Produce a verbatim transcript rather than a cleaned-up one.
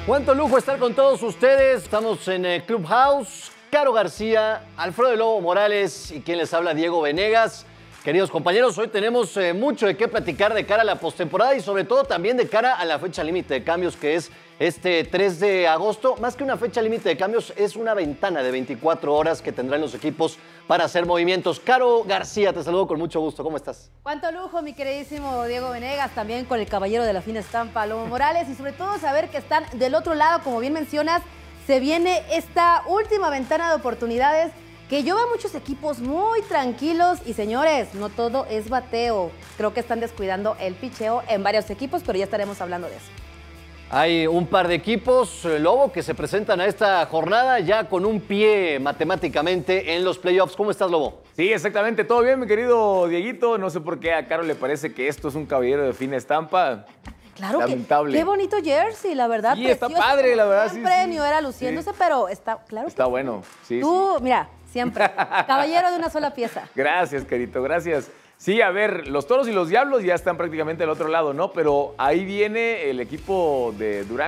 Cuánto lujo estar con todos ustedes. Estamos en el Clubhouse. Caro García, Alfredo El Lobo Morales y quien les habla, Diego Venegas. Queridos compañeros, hoy tenemos eh, mucho de qué platicar de cara a la postemporada y sobre todo también de cara a la fecha límite de cambios, que es este tres de agosto. Más que una fecha límite de cambios, es una ventana de veinticuatro horas que tendrán los equipos para hacer movimientos. Caro García, te saludo con mucho gusto. ¿Cómo estás? Cuánto lujo, mi queridísimo Diego Venegas, también con el caballero de la fina estampa, Lobo Morales, y sobre todo saber que están del otro lado, como bien mencionas. Se viene esta última ventana de oportunidades que lleva a muchos equipos muy tranquilos y, señores, no todo es bateo. Creo que están descuidando el picheo en varios equipos, pero ya estaremos hablando de eso. Hay un par de equipos, Lobo, que se presentan a esta jornada ya con un pie matemáticamente en los playoffs. ¿Cómo estás, Lobo? Sí, exactamente. Todo bien, mi querido Dieguito. No sé por qué a Caro le parece que esto es un caballero de fina estampa. Claro, lamentable. Que, qué bonito jersey, la verdad. Sí, está padre, la verdad. Sí, premio sí. era luciéndose, Sí. pero está, claro. Está que bueno, sí. Tú, sí. mira, siempre. Caballero de una sola pieza. Gracias, querido, gracias. Sí, a ver, los Toros y los Diablos ya están prácticamente al otro lado, ¿no? Pero ahí viene el equipo de Durango.